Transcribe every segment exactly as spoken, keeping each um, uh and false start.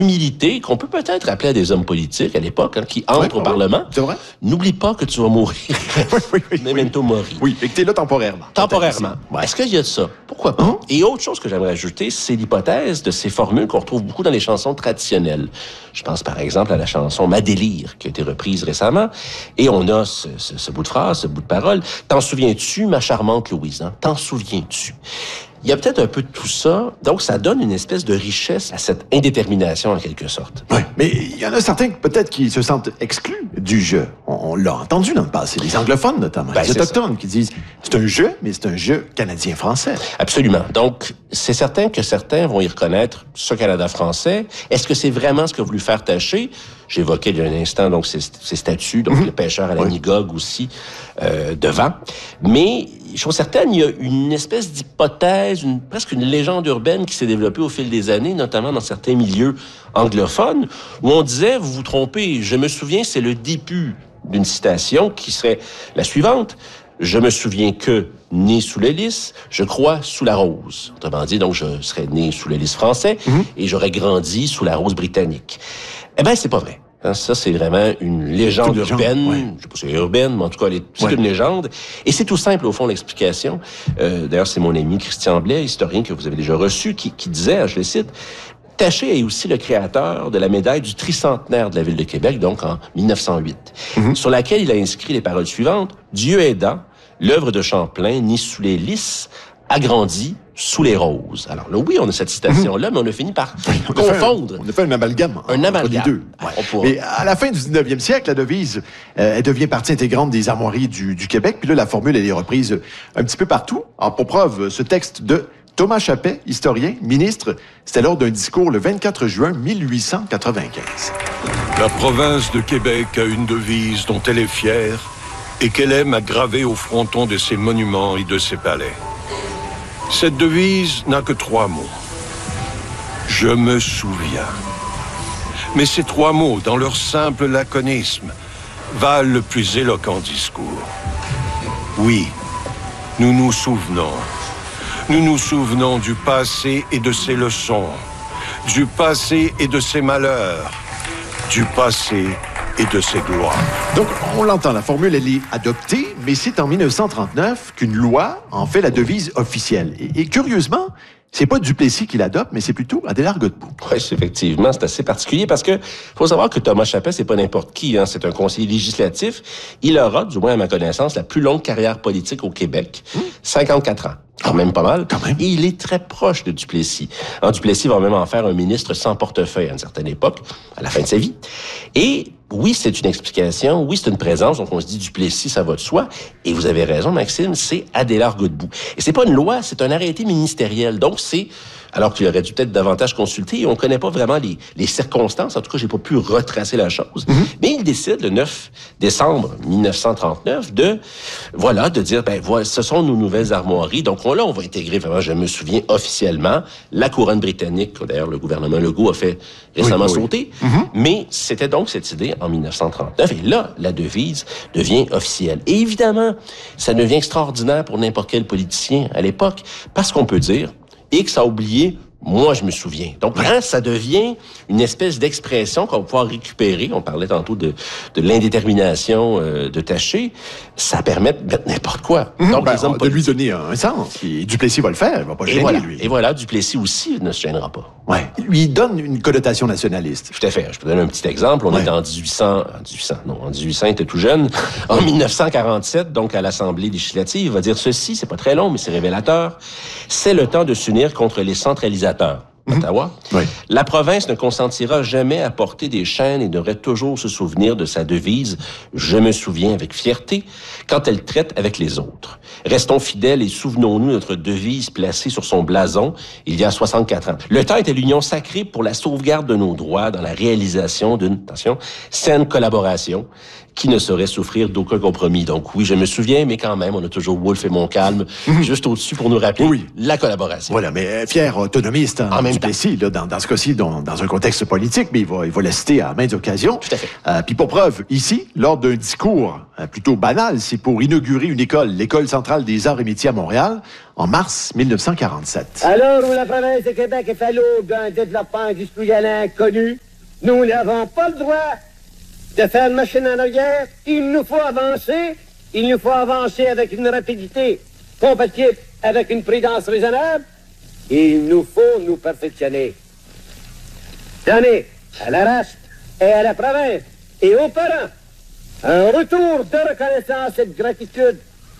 milité, qu'on peut peut-être appeler à des hommes politiques à l'époque, hein, qui entrent ouais, au Parlement. C'est vrai? N'oublie pas que tu vas mourir. oui, oui, oui. Memento mori. Oui, et que t'es là temporairement. Temporairement. Ouais. Est-ce qu'il y a de ça? Pourquoi pas? Hein? Et autre chose que j'aimerais ajouter, c'est l'hypothèse de ces formules qu'on retrouve beaucoup dans les chansons traditionnelles. Je pense par exemple à la chanson « Ma délire » qui a été reprise récemment. Et on a ce, ce, ce bout de phrase, ce bout de parole. « T'en souviens-tu, ma charmante Louise? Hein? T'en souviens-tu? » Il y a peut-être un peu de tout ça. Donc, ça donne une espèce de richesse à cette indétermination, en quelque sorte. Oui, mais il y en a certains peut-être qui se sentent exclus du jeu. On, on l'a entendu dans le passé, les anglophones notamment, Ben, les autochtones qui disent c'est un jeu, mais c'est un jeu canadien-français. Absolument. Donc, c'est certain que certains vont y reconnaître ce Canada français. Est-ce que c'est vraiment ce qu'a voulu faire Taché? J'évoquais il y a un instant donc ces, ces statuts, donc mm-hmm. le pêcheur à la oui. Nigogue aussi, euh, devant. Mais, chose certaine, il y a une espèce d'hypothèse, une, presque une légende urbaine qui s'est développée au fil des années, notamment dans certains milieux anglophones, où on disait, vous vous trompez, je me souviens, c'est le début d'une citation qui serait la suivante. Je me souviens que, né sous le lys, je crois sous la rose. Autrement dit, donc, je serais né sous le lys français mm-hmm. et j'aurais grandi sous la rose britannique. Eh bien, c'est pas vrai. Hein, ça, c'est vraiment une légende une urbaine. Légende, ouais. Je sais pas si c'est urbaine, mais en tout cas, c'est ouais. une légende. Et c'est tout simple, au fond, l'explication. Euh, d'ailleurs, c'est mon ami Christian Blais, historien que vous avez déjà reçu, qui, qui disait, je le cite, « Taché est aussi le créateur de la médaille du tricentenaire de la Ville de Québec, donc en mille neuf cent huit, mm-hmm. sur laquelle il a inscrit les paroles suivantes. « Dieu aidant, l'œuvre de Champlain, née sous les lys, a grandi sous les roses. » Alors là, oui, on a cette citation-là, mmh. mais on a fini par on confondre. A un, on a fait un amalgame. Un amalgame. Les deux. Ouais, on pourra... Mais à la fin du dix-neuvième siècle, la devise, euh, elle devient partie intégrante des armoiries du, du Québec. Puis là, la formule, elle est reprise un petit peu partout. Alors, pour preuve, ce texte de Thomas Chappet, historien, ministre, c'était lors d'un discours le vingt-quatre juin mille huit cent quatre-vingt-quinze. La province de Québec a une devise dont elle est fière et qu'elle aime à graver au fronton de ses monuments et de ses palais. Cette devise n'a que trois mots. Je me souviens. Mais ces trois mots, dans leur simple laconisme, valent le plus éloquent discours. Oui, nous nous souvenons. Nous nous souvenons du passé et de ses leçons, du passé et de ses malheurs, du passé et de ses gloires. Donc, on l'entend, la formule, elle est adoptée, mais c'est en mille neuf cent trente-neuf qu'une loi en fait la devise officielle. Et, et curieusement, c'est pas Duplessis qui l'adopte, mais c'est plutôt Adélard Godbout. Oui, effectivement, c'est assez particulier parce que faut savoir que Thomas Chappet, c'est pas n'importe qui, hein, c'est un conseiller législatif. Il aura, du moins à ma connaissance, la plus longue carrière politique au Québec, mmh. cinquante-quatre ans. Quand même pas mal. Quand même. Et il est très proche de Duplessis. En Duplessis va même en faire un ministre sans portefeuille à une certaine époque, à la fin de sa vie. Et oui, c'est une explication, oui, c'est une présence, donc on se dit Duplessis, ça va de soi. Et vous avez raison, Maxime, c'est Adélard Godbout. Et c'est pas une loi, c'est un arrêté ministériel. Donc c'est, alors qu'il aurait dû peut-être davantage consulter, et on connaît pas vraiment les, les circonstances, en tout cas, j'ai pas pu retracer la chose. Mm-hmm. Mais il décide, le neuf décembre mille neuf cent trente-neuf, de, voilà, de dire, ben voilà, ce sont nos nouvelles armoiries. Donc on, là, on va intégrer, vraiment, je me souviens, officiellement, la couronne britannique, que d'ailleurs le gouvernement Legault a fait récemment oui, oui. sauter. Mm-hmm. Mais c'était donc cette idée en mille neuf cent trente-neuf. Et là, la devise devient officielle. Et évidemment, ça devient extraordinaire pour n'importe quel politicien à l'époque, parce qu'on peut dire, X a oublié, moi je me souviens. Donc, quand ça devient une espèce d'expression qu'on va pouvoir récupérer, on parlait tantôt de, de l'indétermination euh, de Taché, ça permet de mettre n'importe quoi. Mmh, Donc, ben, les hommes de politiques... lui donner un sens. Et Duplessis va le faire, il va pas et gêner, voilà. lui. Et voilà, Duplessis aussi ne se gênera pas. Ouais. Lui donne une connotation nationaliste. Tout à fait. Je peux donner un petit exemple. On ouais. est en dix-huit cents, en dix-huit cents, non, en dix-huit cents, il était tout jeune. En mille neuf cent quarante-sept, donc à l'Assemblée législative, il va dire ceci, c'est pas très long, mais c'est révélateur. C'est le temps de s'unir contre les centralisateurs. Ottawa. Oui. La province ne consentira jamais à porter des chaînes et devrait toujours se souvenir de sa devise « Je me souviens » avec fierté quand elle traite avec les autres. Restons fidèles et souvenons-nous de notre devise placée sur son blason il y a soixante-quatre ans. Le temps était l'union sacrée pour la sauvegarde de nos droits dans la réalisation d'une, attention, saine collaboration qui ne saurait souffrir d'aucun compromis. Donc oui, je me souviens, mais quand même, on a toujours Wolfe et Montcalm mmh. juste au-dessus pour nous rappeler oui. la collaboration. Voilà, mais fier autonomiste. Hein, en même même Plessis, là, dans, dans ce cas-ci, dans, dans un contexte politique, mais il va, il va le citer à maintes occasions. Tout à fait. Euh, puis pour preuve, ici, lors d'un discours euh, plutôt banal, c'est pour inaugurer une école, l'École centrale des arts et métiers à Montréal, en mars mille neuf cent quarante-sept. À l'heure où la province de Québec est à l'aube d'un développement industriel inconnu, nous n'avons pas le droit de faire une machine en arrière. Il nous faut avancer. Il nous faut avancer avec une rapidité compatible avec une prudence raisonnable. Il nous faut nous perfectionner. Donner à la race et à la province et aux parents un retour de reconnaissance et de gratitude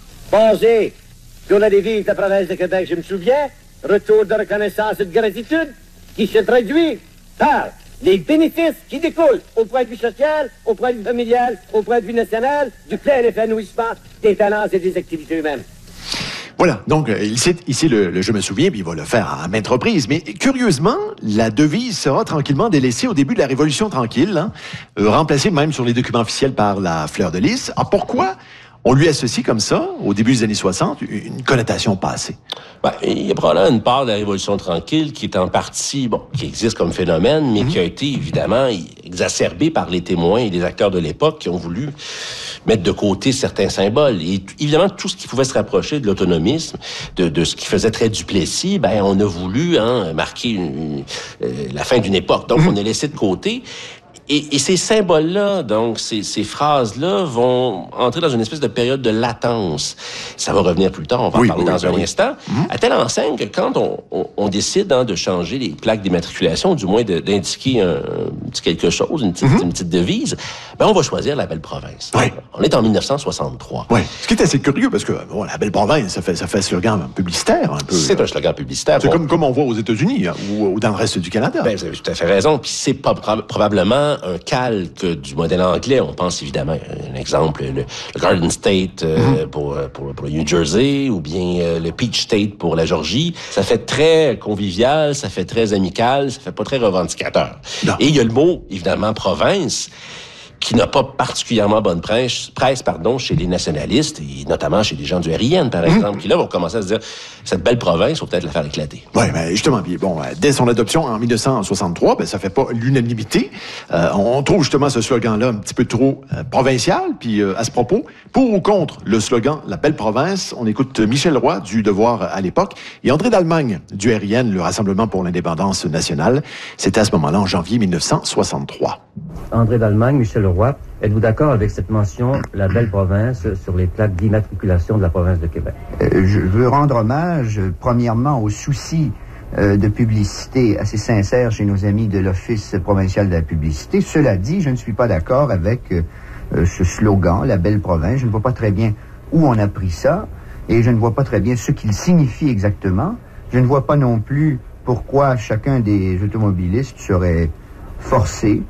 basé sur la devise de la province de Québec, je me souviens, retour de reconnaissance et de gratitude qui se traduit par les bénéfices qui découlent au point de vue social, au point de vue familial, au point de vue national, du plein épanouissement des talents et des activités humaines. Voilà, donc euh, il cite ici le, le « je me souviens », puis il va le faire à maintes reprises. Mais curieusement, la devise sera tranquillement délaissée au début de la Révolution tranquille, hein, euh, remplacée même sur les documents officiels par la fleur de lys. Alors pourquoi on lui associe comme ça, au début des années soixante, une connotation passée? Ben, il y a probablement une part de la Révolution tranquille qui est en partie, bon, qui existe comme phénomène, mais mmh. qui a été évidemment exacerbée par les témoins et les acteurs de l'époque qui ont voulu mettre de côté certains symboles. Et évidemment, tout ce qui pouvait se rapprocher de l'autonomisme, de, de ce qui faisait très Duplessis, ben, on a voulu hein, marquer une, euh, la fin d'une époque. Donc, mmh. on a laissé de côté. Et, et ces symboles-là, donc ces, ces phrases-là, vont entrer dans une espèce de période de latence. Ça va revenir plus tard, on va oui, en parler oui, dans oui, un oui. instant. Mm-hmm. À telle enseigne que quand on, on, on décide hein, de changer les plaques d'immatriculation, du moins de, d'indiquer un, un petit quelque chose, une petite, mm-hmm. une petite devise, ben on va choisir la Belle Province. Oui. On est en mille neuf cent soixante-trois. Oui. Ce qui est assez curieux, parce que bon, la Belle Province, ça fait, ça fait slogan publicitaire un peu. C'est là. un slogan publicitaire. C'est bon. comme, comme on voit aux États-Unis hein, ou, ou dans le reste du Canada. Ben, vous avez tout à fait raison. Puis c'est pas, probablement un calque du modèle anglais. On pense évidemment, un exemple, le, le Garden State euh, mm-hmm. pour, pour, pour le New Jersey ou bien euh, le Peach State pour la Georgie. Ça fait très convivial, ça fait très amical, ça fait pas très revendicateur. Non. Et il y a le mot, évidemment, province, qui n'a pas particulièrement bonne presse, presse pardon, chez les nationalistes, et notamment chez les gens du R I N, par exemple, mmh. qui là vont commencer à se dire, cette belle province, il faut peut-être la faire éclater. Oui, ben justement, puis bon, dès son adoption en mille neuf cent soixante-trois, ben ça fait pas l'unanimité. Euh, on trouve justement ce slogan-là un petit peu trop euh, provincial, puis euh, à ce propos, pour ou contre le slogan « La belle province », on écoute Michel Roy du Devoir à l'époque, et André d'Allemagne du R I N, le Rassemblement pour l'indépendance nationale. C'était à ce moment-là, en janvier mille neuf cent soixante-trois. André d'Allemagne, Michel Roy, êtes-vous d'accord avec cette mention « La belle province » sur les plaques d'immatriculation de la province de Québec? Euh, je veux rendre hommage, euh, premièrement, au souci euh, de publicité assez sincère chez nos amis de l'Office provincial de la publicité. Cela dit, je ne suis pas d'accord avec euh, euh, ce slogan « La belle province ». Je ne vois pas très bien où on a pris ça et je ne vois pas très bien ce qu'il signifie exactement. Je ne vois pas non plus pourquoi chacun des automobilistes serait forcé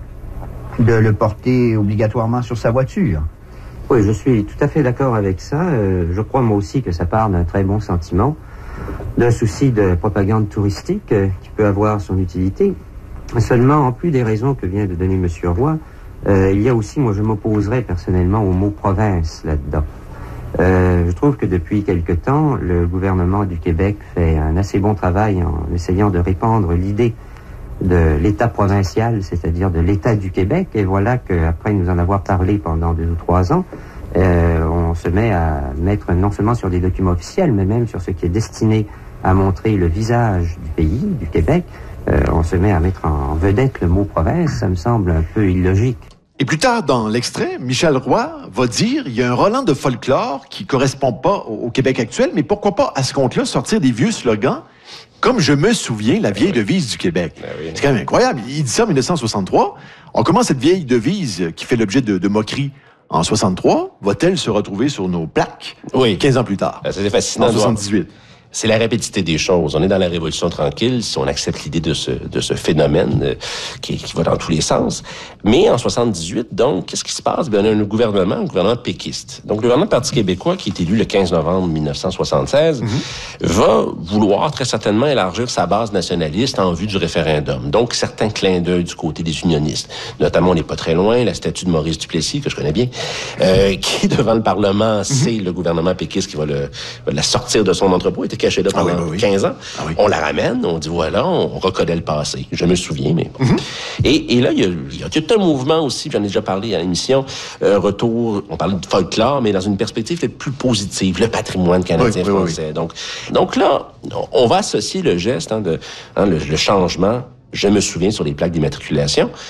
de le porter obligatoirement sur sa voiture. Oui, je suis tout à fait d'accord avec ça. Euh, je crois moi aussi que ça part d'un très bon sentiment, d'un souci de propagande touristique euh, qui peut avoir son utilité. Seulement, en plus des raisons que vient de donner M. Roy, euh, il y a aussi, moi je m'opposerais personnellement au mot province là-dedans. Euh, je trouve que depuis quelque temps, le gouvernement du Québec fait un assez bon travail en essayant de répandre l'idée de l'État provincial, c'est-à-dire de l'État du Québec, et voilà qu'après nous en avoir parlé pendant deux ou trois ans, euh, on se met à mettre non seulement sur des documents officiels, mais même sur ce qui est destiné à montrer le visage du pays, du Québec, euh, on se met à mettre en vedette le mot province. Ça me semble un peu illogique. Et plus tard dans l'extrait, Michel Roy va dire il y a un Roland de folklore qui correspond pas au Québec actuel, mais pourquoi pas à ce compte-là sortir des vieux slogans comme je me souviens, la vieille devise du Québec. Ben oui. C'est quand même incroyable. Il dit ça en mille neuf cent soixante-trois. On commence cette vieille devise qui fait l'objet de, de moqueries en soixante-trois. Va-t-elle se retrouver sur nos plaques oui. quinze ans plus tard? C'est fascinant. En soixante-dix-huit. C'est la rapidité des choses. On est dans la Révolution tranquille, si on accepte l'idée de ce, de ce phénomène euh, qui, qui va dans tous les sens. Mais en soixante-dix-huit, donc, qu'est-ce qui se passe? Bien, on a un gouvernement, un gouvernement péquiste. Donc, le gouvernement du Parti québécois, qui est élu le quinze novembre mille neuf cent soixante-seize, mm-hmm. va vouloir très certainement élargir sa base nationaliste en vue du référendum. Donc, certains clins d'œil du côté des unionistes. Notamment, on n'est pas très loin, la statue de Maurice Duplessis, que je connais bien, euh, qui, devant le Parlement, mm-hmm. c'est le gouvernement péquiste qui va, le, va la sortir de son entrepôt. Elle était cachée là pendant ah oui, oui, oui. quinze ans. Ah oui. On la ramène, on dit voilà, on reconnaît le passé. Je me souviens, mais bon. Mm-hmm. et, et là, il y a, il y a tout un mouvement aussi, j'en ai déjà parlé à l'émission, euh, retour, on parle de folklore, mais dans une perspective peut-être plus positive, le patrimoine canadien-français. Oui, oui, oui. Donc, donc là, on va associer le geste, hein, de, hein, le, le changement, je me souviens, sur les plaques d'immatriculation.